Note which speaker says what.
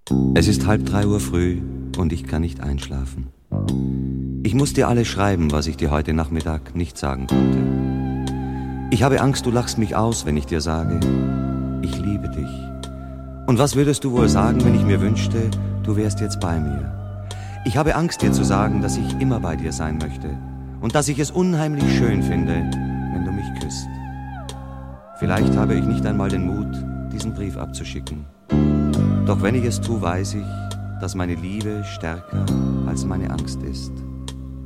Speaker 1: Es ist 2:30 früh und ich kann nicht einschlafen. Ich muss dir alles schreiben, was ich dir heute Nachmittag nicht sagen konnte. Ich habe Angst, du lachst mich aus, wenn ich dir sage, ich liebe dich. Und was würdest du wohl sagen, wenn ich mir wünschte, du wärst jetzt bei mir? Ich habe Angst, dir zu sagen, dass ich immer bei dir sein möchte und dass ich es unheimlich schön finde, wenn du mich küsst. Vielleicht habe ich nicht einmal den Mut, diesen Brief abzuschicken. Doch wenn ich es tue, weiß ich, dass meine Liebe stärker als meine Angst ist.